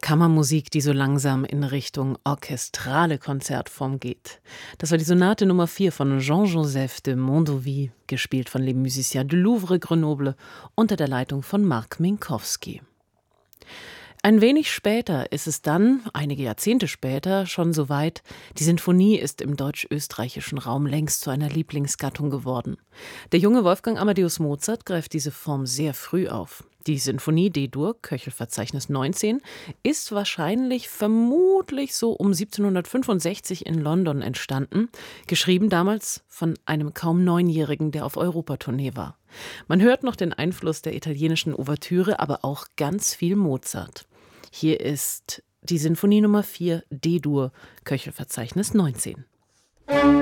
Kammermusik, die so langsam in Richtung orchestrale Konzertform geht. Das war die Sonate Nummer 4 von Jean-Joseph de Mondovì, gespielt von Les Musiciens du Louvre Grenoble unter der Leitung von Marc Minkowski. Ein wenig später ist es dann, einige Jahrzehnte später, schon soweit, die Sinfonie ist im deutsch-österreichischen Raum längst zu einer Lieblingsgattung geworden. Der junge Wolfgang Amadeus Mozart greift diese Form sehr früh auf. Die Sinfonie D-Dur, Köchelverzeichnis 19, ist vermutlich so um 1765 in London entstanden, geschrieben damals von einem kaum 9-Jährigen, der auf Europatournee war. Man hört noch den Einfluss der italienischen Ouvertüre, aber auch ganz viel Mozart. Hier ist die Sinfonie Nummer 4 D-Dur, Köchelverzeichnis 19.